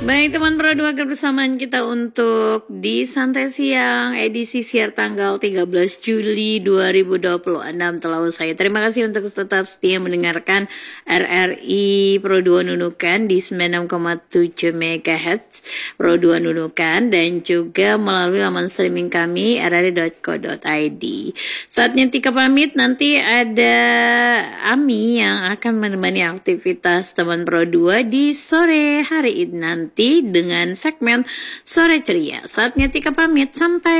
Baik teman Pro 2, kebersamaan kita untuk di Santai Siang edisi siar tanggal 13 Juli 2026 telah usai. Terima kasih untuk tetap setia mendengarkan RRI Pro 2 Nunukan di 96,7 MHz Pro 2 Nunukan dan juga melalui laman streaming kami rri.co.id. Saatnya Tika pamit, nanti ada Ami yang akan menemani aktivitas teman Pro 2 di sore hari ini nanti dengan segmen Sore Ceria. Saatnya Tika pamit, sampai